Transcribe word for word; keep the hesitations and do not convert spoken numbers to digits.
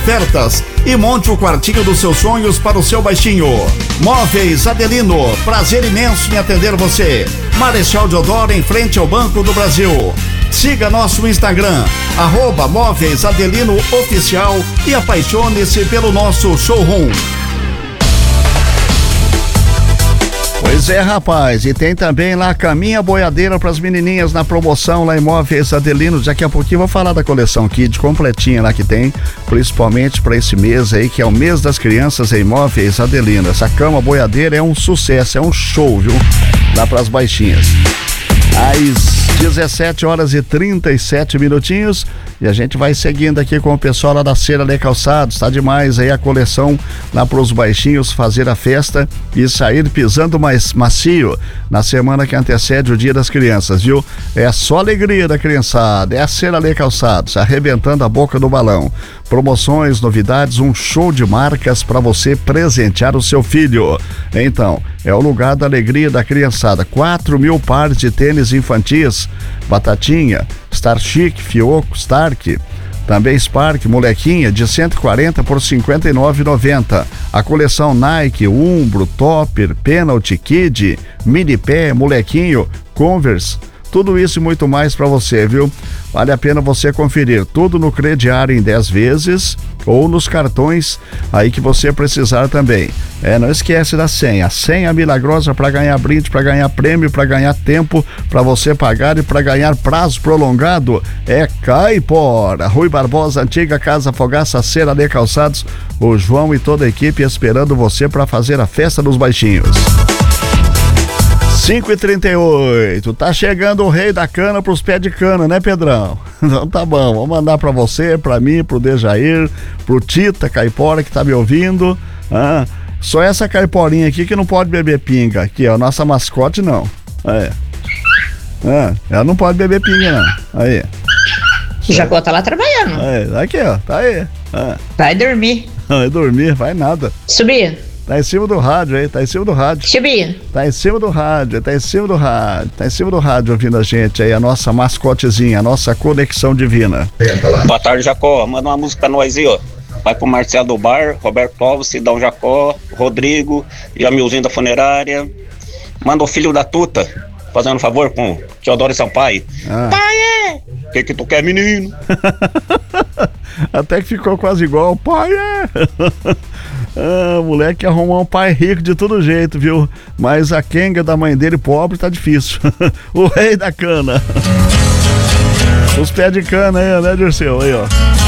ofertas e monte o quartinho dos seus sonhos para o seu baixinho. Móveis Adelino, prazer imenso em atender você. Marechal Deodoro, em frente ao Banco do Brasil. Siga nosso Instagram, arroba Móveis Adelino Oficial, e apaixone-se pelo nosso showroom. Pois é, rapaz, e tem também lá a caminha boiadeira para as menininhas na promoção lá em Móveis Adelino. Daqui a pouquinho vou falar da coleção Kid completinha lá que tem, principalmente para esse mês aí, que é o mês das crianças em Móveis Adelino. Essa cama boiadeira é um sucesso, é um show, viu? Lá para as baixinhas. Às dezessete horas e trinta e sete minutinhos, e a gente vai seguindo aqui com o pessoal lá da Cera de Calçados. Tá demais aí a coleção lá pros baixinhos fazer a festa e sair pisando mais macio na semana que antecede o Dia das Crianças, viu? É só alegria da criançada, é a Cera de Calçados, arrebentando a boca do balão. Promoções, novidades, um show de marcas para você presentear o seu filho. Então, é o lugar da alegria da criançada. quatro mil pares de tênis infantis, Batatinha, Star Chic, Fioco, Stark, também Spark, molequinha, de cento e quarenta por cinquenta e nove reais e noventa centavos. A coleção Nike, Umbro, Topper, Penalty, Kid, Mini Pé, molequinho, Converse, tudo isso e muito mais para você, viu? Vale a pena você conferir tudo no crediário em dez vezes ou nos cartões aí que você precisar também. É, não esquece da senha. A senha milagrosa para ganhar brinde, para ganhar prêmio, para ganhar tempo, para você pagar e para ganhar prazo prolongado é Caipora. Rui Barbosa, antiga Casa Fogaça, Cera de Calçados. O João e toda a equipe esperando você para fazer a festa dos baixinhos. cinco e trinta e oito, tá chegando o rei da cana pros pés de cana, né, Pedrão? Então tá bom, vou mandar pra você, pra mim, pro Dejair, pro Tita Caipora que tá me ouvindo. Ah, só essa caiporinha aqui que não pode beber pinga, aqui ó, nossa mascote não. Aí. Ah, ela não pode beber pinga não, aí. O Jacó tá lá trabalhando. Aí, aqui ó, tá aí. Ah. Vai dormir. Vai dormir, vai nada. Subir. Tá em cima do rádio aí, tá em cima do rádio. Subir. Tá em cima do rádio, tá em cima do rádio, tá em cima do rádio ouvindo a gente aí, a nossa mascotezinha, a nossa conexão divina. Boa tarde, Jacó. Manda uma música pra nós aí, ó. Vai pro Marcelo do Bar, Roberto Alves, Sidão Jacó, Rodrigo, Jamilzinho da Funerária. Manda o filho da Tuta, fazendo um favor com Teodoro Sampaio. Ah. Pai, é! O que que tu quer, menino? Até que ficou quase igual, pai, é! Ah, moleque arrumar um pai rico de todo jeito, viu? Mas a quenga da mãe dele pobre tá difícil. O rei da cana. Os pés de cana aí, né, Dirceu? Aí, ó.